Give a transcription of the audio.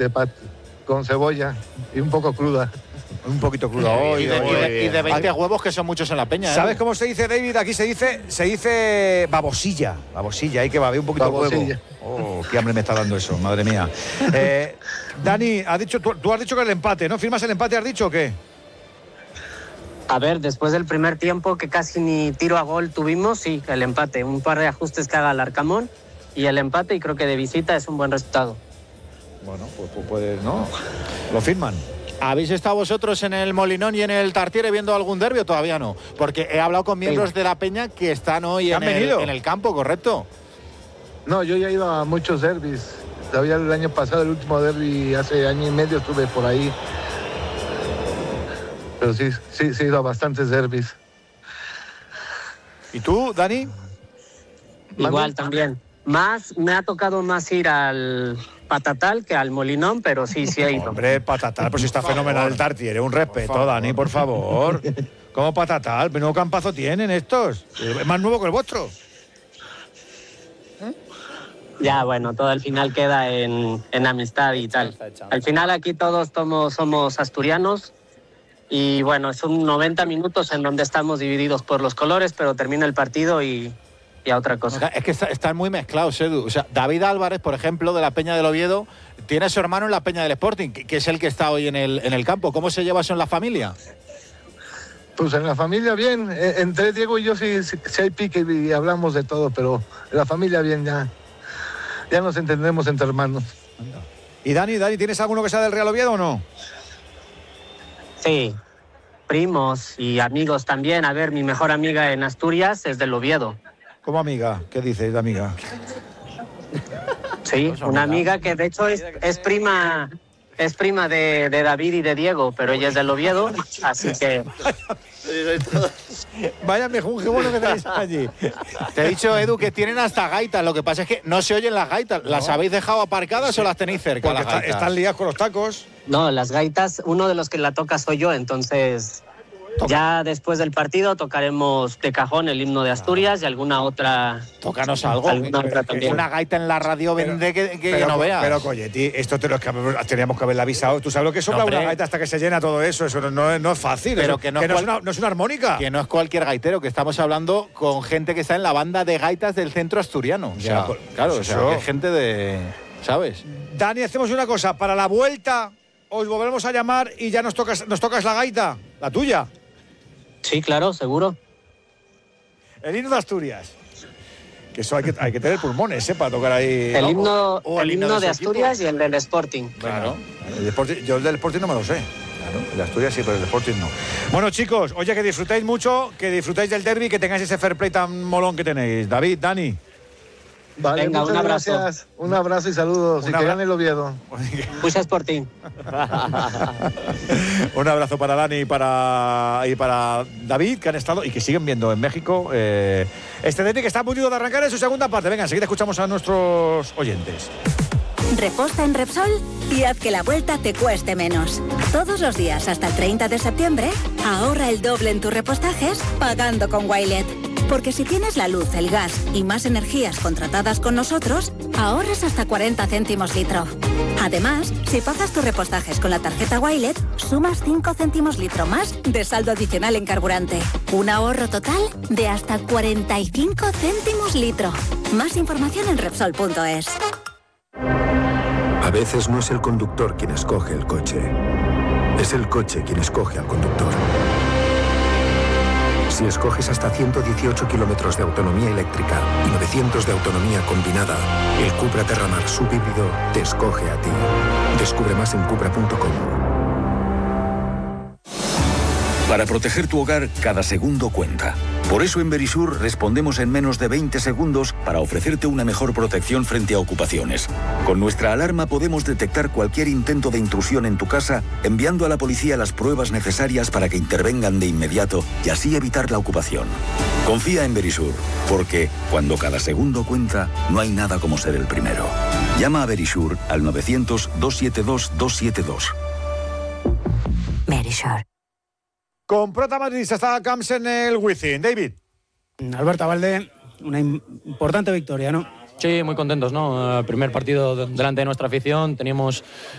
con cebolla y un poco cruda. Un poquito cruda. Y de 20 huevos, que son muchos en la peña. ¿Sabes cómo se dice, David? Aquí se dice babosilla. Babosilla, hay que baber un poquito de huevo. Oh, qué hambre me está dando eso, madre mía. Dani, tú has dicho que el empate, ¿no? ¿Firmas el empate, has dicho o qué? A ver, después del primer tiempo, que casi ni tiro a gol tuvimos, sí, el empate. Un par de ajustes que haga el Arcamón y el empate, y creo que de visita es un buen resultado. Bueno, pues puedes, ¿no? Lo firman. ¿Habéis estado vosotros en el Molinón y en el Tartiere viendo algún derbi o todavía no? Porque he hablado con miembros de la peña que están hoy en el campo, ¿correcto? No, yo ya he ido a muchos derbis. Todavía el año pasado, el último derbi, hace año y medio estuve por ahí. Pero sí he ido a bastantes derbis. ¿Y tú, Dani? Igual también. Me ha tocado más ir al Patatal que al Molinón, pero sí he ido. Hombre, Patatal, pues está fenomenal el Tartiere. Un respeto, Dani, por favor. ¿Cómo Patatal? ¿Menudo campazo tienen estos? ¿Es más nuevo que el vuestro? Ya, bueno, todo al final queda en amistad y tal. Al final aquí todos somos asturianos y bueno, son 90 minutos en donde estamos divididos por los colores, pero termina el partido y a otra cosa. O sea, es que están muy mezclados, Edu. O sea, David Álvarez, por ejemplo, de la Peña del Oviedo, tiene a su hermano en la Peña del Sporting, que es el que está hoy en el campo. ¿Cómo se lleva eso en la familia? Pues en la familia bien. Entre Diego y yo sí hay pique y hablamos de todo, pero en la familia bien ya nos entendemos entre hermanos. ¿Y Dani, tienes alguno que sea del Real Oviedo o no? Sí, primos y amigos también. A ver, mi mejor amiga en Asturias es del Oviedo. ¿Cómo amiga? ¿Qué dices de amiga? Sí, una amiga que de hecho es prima de David y de Diego, pero ella es del Oviedo, así que... Vaya mejunje bueno que tenéis allí. Te he dicho, Edu, que tienen hasta gaitas. Lo que pasa es que no se oyen las gaitas. ¿Las habéis dejado aparcadas o las tenéis cerca? Porque están liadas con los tacos. No, las gaitas, uno de los que la toca soy yo, entonces... Ya después del partido tocaremos de cajón el himno de Asturias y alguna otra. Tócanos algo. Una gaita en la radio vende que no veas. Pero, Colletti, esto teníamos que haberla avisado. ¿Tú sabes lo que sopla una gaita hasta que se llena todo eso? Eso no es fácil. Pero eso, que no es una armónica. Que no es cualquier gaitero, que estamos hablando con gente que está en la banda de gaitas del centro asturiano. O sea, claro, o sea, que es gente de. ¿Sabes? Dani, hacemos una cosa. Para la vuelta os volveremos a llamar y ya nos tocas la gaita, la tuya. Sí, claro, seguro. El himno de Asturias. Que eso hay que tener pulmones, para tocar ahí. El himno de Asturias y el del Sporting. Claro. Yo el del Sporting no me lo sé. Claro, el de Asturias sí, pero el del Sporting no. Bueno, chicos, oye, que disfrutéis mucho, que disfrutéis del derbi, que tengáis ese fair play tan molón que tenéis. David, Dani. Vale, venga, muchas gracias. Un abrazo y saludos. Y que gane el Oviedo. Mucha Sporting. Un abrazo para Dani y para David, que han estado y que siguen viendo en México este derbi que está a punto de arrancar en su segunda parte. Venga, enseguida escuchamos a nuestros oyentes. Reposta en Repsol y haz que la vuelta te cueste menos. Todos los días hasta el 30 de septiembre, ahorra el doble en tus repostajes pagando con Wilet. Porque si tienes la luz, el gas y más energías contratadas con nosotros, ahorras hasta 40 céntimos litro. Además, si pagas tus repostajes con la tarjeta Wilet, sumas 5 céntimos litro más de saldo adicional en carburante. Un ahorro total de hasta 45 céntimos litro. Más información en Repsol.es. A veces no es el conductor quien escoge el coche. Es el coche quien escoge al conductor. Si escoges hasta 118 kilómetros de autonomía eléctrica y 900 de autonomía combinada, el Cupra Terramar subhíbrido te escoge a ti. Descubre más en Cupra.com. Para proteger tu hogar, cada segundo cuenta. Por eso en Verisur respondemos en menos de 20 segundos para ofrecerte una mejor protección frente a ocupaciones. Con nuestra alarma podemos detectar cualquier intento de intrusión en tu casa, enviando a la policía las pruebas necesarias para que intervengan de inmediato y así evitar la ocupación. Confía en Verisur, porque cuando cada segundo cuenta, no hay nada como ser el primero. Llama a Verisur al 900-272-272. Verisur. Con Prota Madrid está Camps en el Wizzing. David. Alberto Valde, una importante victoria, ¿no? Sí, muy contentos, ¿no? Primer partido delante de nuestra afición, teníamos